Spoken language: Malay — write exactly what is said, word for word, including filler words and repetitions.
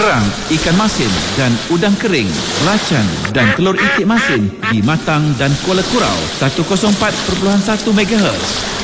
kerang, ikan masin dan udang kering, lacan dan telur itik masin di Matang dan Kuala Kurau seratus empat perpuluhan satu megahertz.